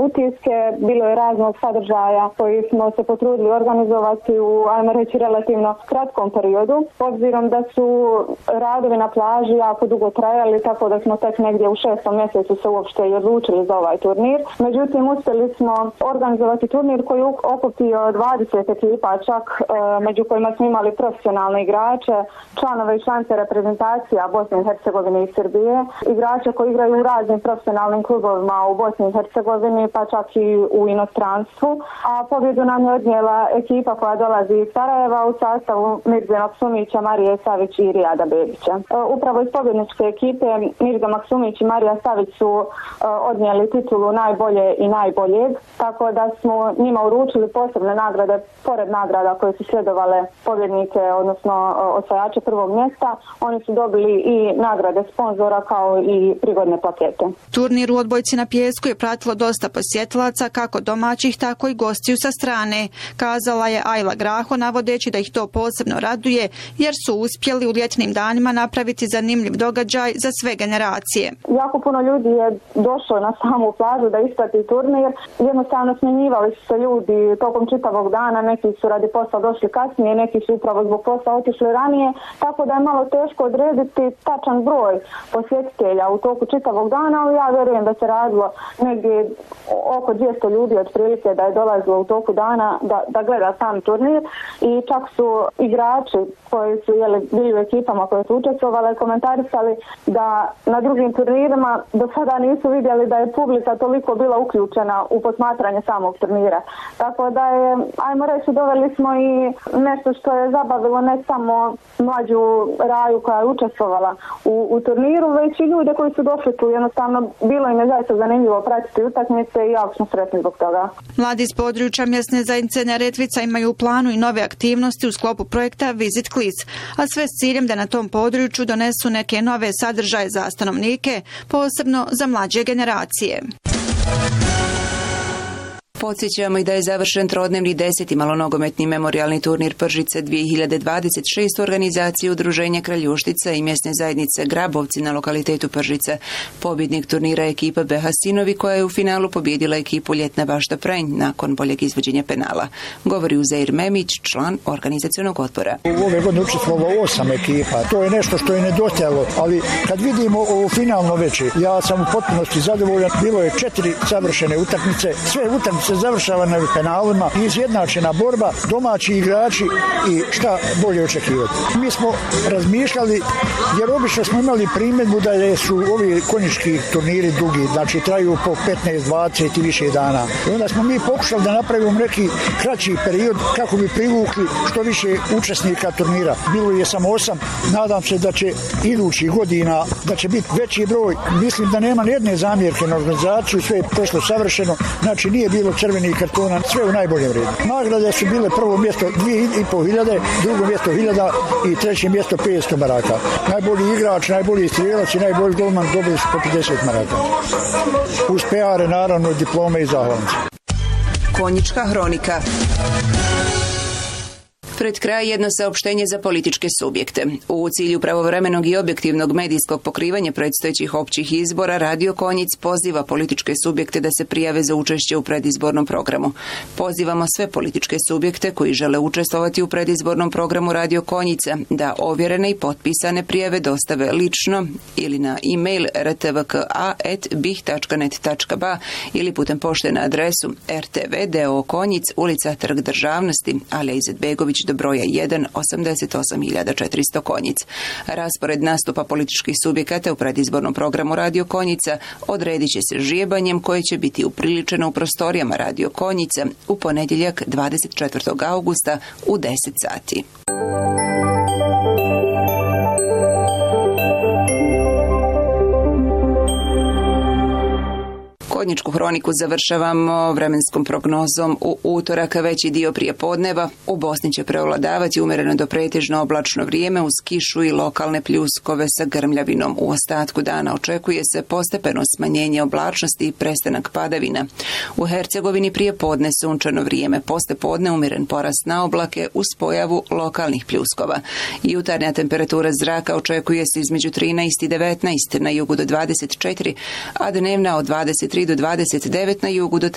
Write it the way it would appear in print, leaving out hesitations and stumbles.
utiske, bilo je raznog sadržaja koji smo se potrudili organizovati u, ajmo reći, relativno kratkom periodu. Obzirom da su radovi na plaži jako dugo trajali, tako da smo tek negdje u 6. mjesecu se uopšte i odlučili za ovaj turnir. Međutim, uspjeli smo organizovati turnir koji je okupio 20 ekipa, čak među kojima smo imali profesionalne igrače, članove i članice reprezentacija Bosne i Hercegovine i Srbije, igrače koji igraju u raznim profesionalnim klubovima u Bosni i Hercegovini, pa čak i u inostranstvu. A pobjedu nam je odnijela ekipa koja dolazi iz Sarajeva u sastavu Mirze Maksumića, Marije Savić i Rijada Bebića. Upravo iz pobjedničke ekipe Mirza Maksumić i Marija Savić su odnijeli titulu najbolje i najboljeg, tako da smo njima uručili posebne nagrade, pored nagrada koje su sljedovale pobjednike, odnosno osvajače prvog mjesta. Oni su dobili i nagrade sponzora kao i prigodne pakete. Turnir u odbojci na pijesku je pratilo dosta posjetilaca, kako domaćih, tako i gostiju sa strane, kazala je Ajla Graho, navodeći da ih to posebno raduje, jer su uspjeli u ljetnim danima napraviti zanimljiv događaj za sve generacije. Jako puno ljudi je došlo na samu plažu da isprati turnir. Jednostavno smjenjivali su se ljudi tokom čitavog dana, neki su radi posla došli kasnije, neki su upravo zbog posla otišli ranije, tako da je malo teško odrediti tačan broj posjetitelja u toku čitavog dana, ali ja vjerujem da se radilo negdje oko 200 ljudi otprilike da je dolazilo u toku dana da gleda sam turnir i čak su igrači koji su bili u ekipama koje su učestvovale komentarisali da na drugim turnirima do sada nisu vidjeli da je publika toliko bila uključena u posmatranje samog turnira. Tako da je, ajmo reći, doveli smo i nešto što je zabavilo ne samo mlađu Raju koja je učestvovala u turniru, već i ljude koji su došli tu. Jednostavno, bilo im je zaista zanimljivo pratiti utakmice i jako smo sretni zbog toga. Mladi iz područja mjesne zajednice Neretvica imaju u planu i nove aktivnosti u sklopu projekta Visit Klis, a sve s ciljem da na tom području donesu neke nove sadržaje za stanovnike, posebno za mlađe generacije. Podsjećamo i da je završen trodnevni 10. malonogometni memorijalni turnir Pržice 2026 u organizaciji Udruženja Kraljuštica i mjesne zajednice Grabovci na lokalitetu Pržice. Pobjednik turnira je ekipa BH Sinovi koja je u finalu pobjedila ekipu Ljetna Bašta Pranj nakon boljeg izvođenja penala. Govori Uzeir Memić, član organizacionog odbora. Ove godine učestvovalo 8 ekipa. To je nešto što je nedostajalo, ali kad vidimo ovo finalno večer, ja sam u potpunosti zadovoljan. Bilo je 4 savršene utakmice. Sve utakmice završava na penalima, izjednačena borba, domaći igrači i šta bolje očekivati. Mi smo razmišljali, jer obično smo imali primjedbu da su ovi konjički turniri dugi, znači traju po 15, 20 i više dana. I onda smo mi pokušali da napravimo neki kraći period kako bi privukli što više učesnika turnira. Bilo je samo 8, nadam se da će idućih godina, da će biti veći broj. Mislim da nema nijedne zamjerke na organizaciju, sve je prošlo savršeno, znači nije bilo crvenih kartona, sve u najboljem redu. Nagrade su bile prvo mjesto 2.500, drugo mjesto 1000 i treće mjesto 500 maraka. Najbolji igrač, najbolji strijelac i najbolji golman dobili su po 50 maraka. Uz PR, naravno, diplome i zahvalnice. Konjička hronika. Pred kraj jedno saopštenje za političke subjekte. U cilju pravovremenog i objektivnog medijskog pokrivanja predstojećih općih izbora, Radio Konjic poziva političke subjekte da se prijave za učešće u predizbornom programu. Pozivamo sve političke subjekte koji žele učestvovati u predizbornom programu Radio Konjica da ovjerene i potpisane prijave dostave lično ili na e-mail rtvka@bih.net.ba ili putem pošte na adresu RTV d.o. Konjic, ulica Trg Državnosti, Alija Izetbegović do broja 1, 88.400 Konjic. Raspored nastupa političkih subjekata u predizbornom programu Radio Konjica odredit će se žjebanjem koje će biti upriličeno u prostorijama Radio Konjica u ponedjeljak 24. augusta u 10 sati. Konjičku hroniku završavamo vremenskom prognozom. U utorak veći dio prijepodneva u Bosni će prevladavati umjereno do pretežno oblačno vrijeme uz kišu i lokalne pljuskove sa grmljavinom. U ostatku dana očekuje se postepeno smanjenje oblačnosti i prestanak padavina. U Hercegovini prijepodne sunčano vrijeme, poslijepodne umjeren porast na oblake uz pojavu lokalnih pljuskova. Jutarnja temperatura zraka očekuje se između 13 i 19, na jugu do 24, a dnevna od 23 do 29, na jugu do